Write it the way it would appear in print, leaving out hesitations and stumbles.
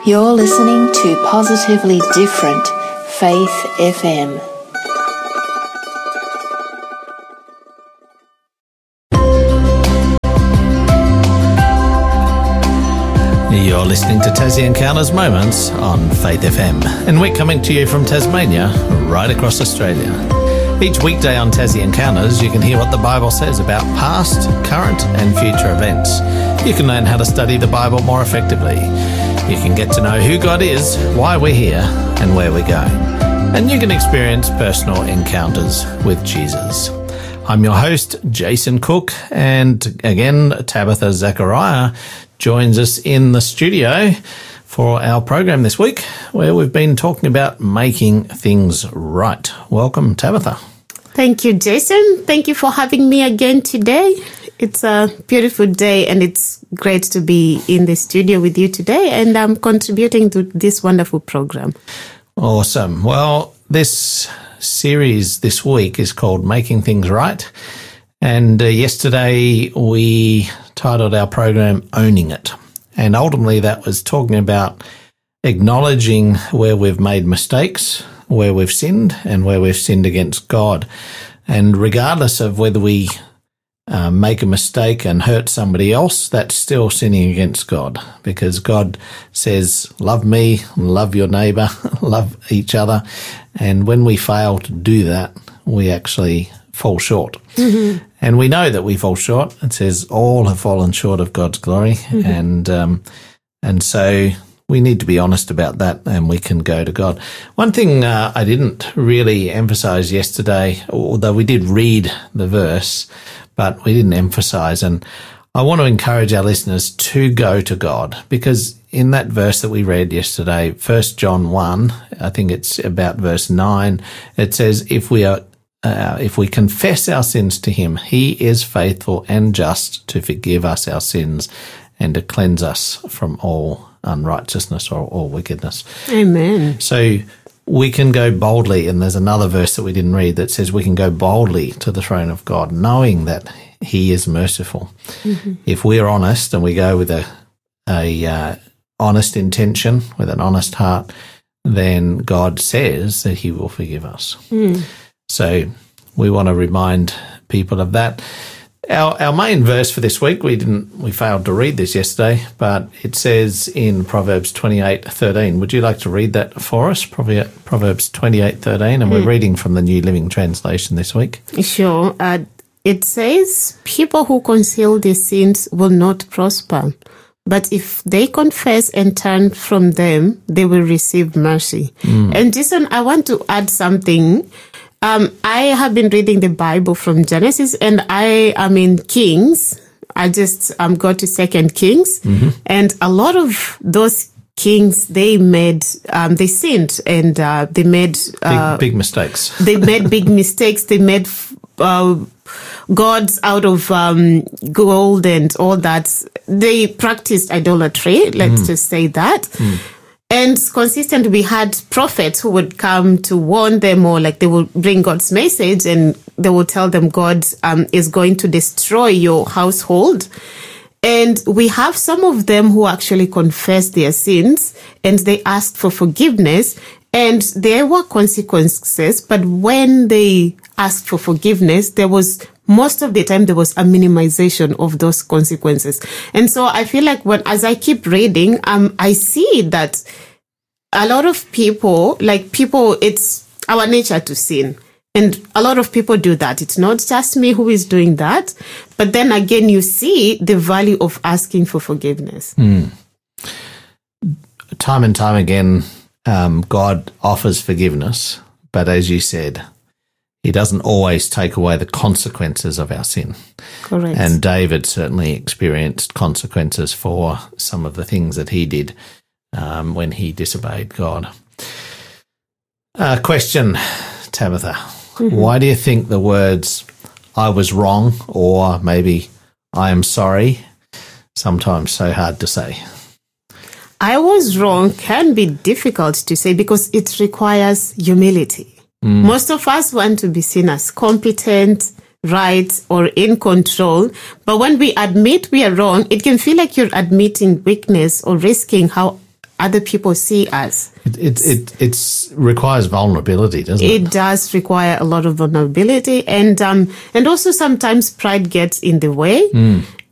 You're listening to Positively Different Faith FM. You're listening to Tassie Encounters Moments on Faith FM, and we're coming to you from Tasmania, right across Australia. Each weekday on Tassie Encounters, you can hear what the Bible says about past, current and future events. You can learn how to study the Bible more effectively. You can get to know who God is, why we're here and where we're going. And you can experience personal encounters with Jesus. I'm your host, Jason Cook, and again, Tabitha Zachariah joins us in the studio for our program this week, where we've been talking about making things right. Welcome, Tabitha. Thank you, Jason. Thank you for having me again today. It's a beautiful day, and it's great to be in the studio with you today, and I'm contributing to this wonderful program. Awesome. Well, this series this week is called Making Things Right, and yesterday we titled our program Owning It, and ultimately that was talking about acknowledging where we've made mistakes, where we've sinned, and where we've sinned against God. And regardless of whether we make a mistake and hurt somebody else, that's still sinning against God, because God says, love me, love your neighbour, love each other. And when we fail to do that, we actually fall short. Mm-hmm. And we know that we fall short. It says all have fallen short of God's glory. Mm-hmm. And so we need to be honest about that, and we can go to God. One thing I didn't really emphasize yesterday, although we did read the verse, but we didn't emphasize, and I want to encourage our listeners to go to God, because in that verse that we read yesterday, 1 John 1, I think it's about verse 9, it says, if we confess our sins to him, he is faithful and just to forgive us our sins and to cleanse us from all unrighteousness or all wickedness. Amen. So we can go boldly, and there's another verse that we didn't read that says we can go boldly to the throne of God, knowing that he is merciful. Mm-hmm. If we're honest and we go with a honest intention, with an honest heart, then God says that he will forgive us. Mm. So we want to remind people of that. Our main verse for this week, we failed to read this yesterday, but it says in Proverbs 28:13. Would you like to read that for us? Proverbs 28:13, and we're reading from the New Living Translation this week. Sure. It says, people who conceal their sins will not prosper, but if they confess and turn from them, they will receive mercy. And Jason, I want to add something. I have been reading the Bible from Genesis, and I am in Kings. I just got to 2 Kings, and a lot of those kings, they sinned, and they made big mistakes. They made big mistakes. They made gods out of gold and all that. They practiced idolatry. Let's just say that. And consistently, we had prophets who would come to warn them, or like they would bring God's message, and they would tell them God is going to destroy your household. And we have some of them who actually confessed their sins, and they asked for forgiveness, and there were consequences. But when they asked for forgiveness, most of the time there was a minimization of those consequences. And so I feel like as I keep reading, I see that a lot of people, it's our nature to sin. And a lot of people do that. It's not just me who is doing that. But then again, you see the value of asking for forgiveness. Time and time again, God offers forgiveness. But as you said, he doesn't always take away the consequences of our sin. Correct. And David certainly experienced consequences for some of the things that he did when he disobeyed God. Question, Tabitha. Why do you think the words, I was wrong, or maybe I am sorry, sometimes so hard to say? I was wrong can be difficult to say because it requires humility. Most of us want to be seen as competent, right, or in control. But when we admit we are wrong, it can feel like you're admitting weakness or risking other people see us. It requires vulnerability, doesn't it? It does require a lot of vulnerability, and also sometimes pride gets in the way.